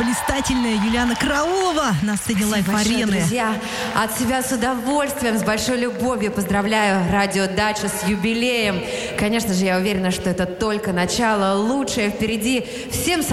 блистательная Юлиана Караулова на сцене Лайф-арены. Друзья, от себя с удовольствием, с большой любовью поздравляю Радио Дача с юбилеем. Конечно же, я уверена, что это только начало. Лучшее впереди. Всем